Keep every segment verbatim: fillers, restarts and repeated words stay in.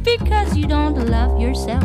because you don't love yourself.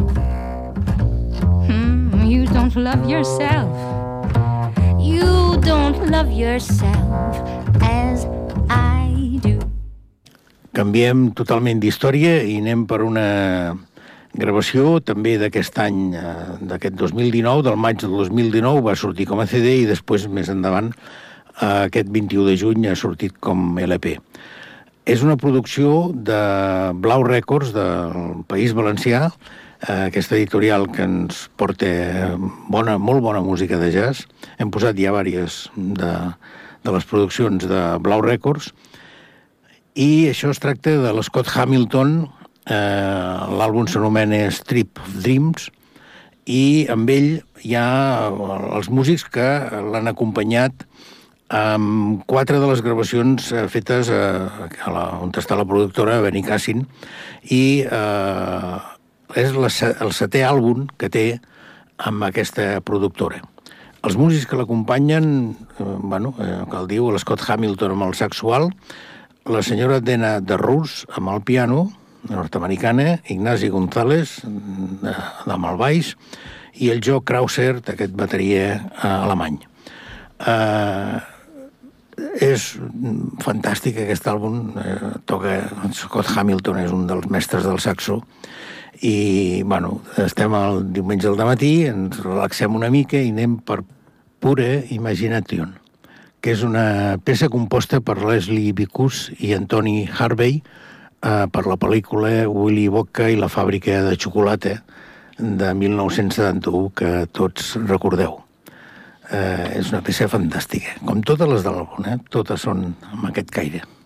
Hmm, you don't love yourself. You don't love yourself as I do. Canviem totalment d'història i anem per una gravació també d'aquest any, d'aquest dos mil dinou, del maig del dos mil dinou, va sortir com a C D i després, més endavant, aquest vint-i-u de juny ha sortit com L P. És una producció de Blau Records, del País Valencià, aquesta editorial que ens porta bona, molt bona música de jazz. Hem posat ja diverses de, de les produccions de Blau Records, i això es tracta de l'Scott Hamilton. Eh, l'àlbum s'anomena Strip of Dreams i amb ell hi ha els músics que l'han acompanyat amb quatre de les gravacions fetes a, a la, on està la productora Benicàssim, i eh, és la, el setè àlbum que té amb aquesta productora. Els músics que l'acompanyen, eh, bueno, eh, que el diu l'Scott Hamilton amb el saxual, la senyora Dena de Rus amb el piano, nord-americana, Ignasi González amb el baix i el Joe Krauser, aquest bateria alemany. Uh, és fantàstic aquest àlbum, uh, toca Scott Hamilton, és un dels mestres del saxo, i bueno, estem el diumenge al dematí, ens relaxem una mica i anem per Pure Imagination, que és una peça composta per Leslie Vicus i Anthony Harvey, Uh, per la pel·lícula Willy Wonka i la fàbrica de xocolata de mil nou-cents setanta-u, que tots recordeu. Uh, és una peça fantàstica, com totes les de l'àlbum, eh? Totes són amb aquest caire.